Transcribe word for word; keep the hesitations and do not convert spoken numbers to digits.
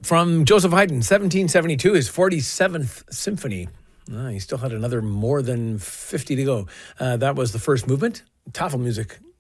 From Joseph Haydn, seventeen seventy-two, his forty-seventh symphony. Ah, he still had another more than fifty to go. Uh, that was the first movement. Tafelmusik